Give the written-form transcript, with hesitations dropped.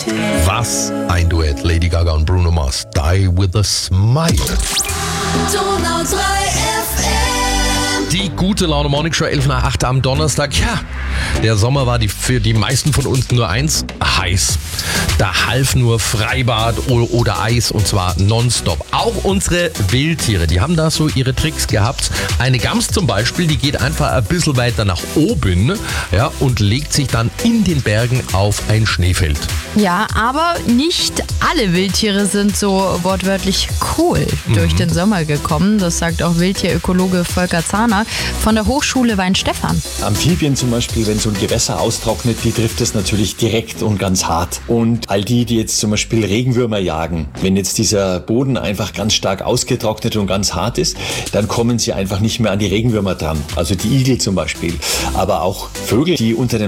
Was ein Duett, Lady Gaga und Bruno Mars. Die with a Smile. Donau 3 FM. Die gute Laune Morning Show 11 nach 8 am Donnerstag. Ja, der Sommer war für die meisten von uns nur eins: heiß. Da half nur Freibad oder Eis, und zwar nonstop. Auch unsere Wildtiere, die haben da so ihre Tricks gehabt. Eine Gams zum Beispiel, die geht einfach ein bisschen weiter nach oben, ja, und legt sich dann in den Bergen auf ein Schneefeld. Ja, aber nicht alle Wildtiere sind so wortwörtlich cool durch den Sommer gekommen. Das sagt auch Wildtierökologe Volker Zahner von der Hochschule Weinstefan. Amphibien zum Beispiel, wenn so ein Gewässer austrocknet, die trifft es natürlich direkt und ganz hart. Und all die jetzt zum Beispiel Regenwürmer jagen, wenn jetzt dieser Boden einfach ganz stark ausgetrocknet und ganz hart ist, dann kommen sie einfach nicht mehr an die Regenwürmer dran. Also die Igel zum Beispiel. Aber auch Vögel, die unter den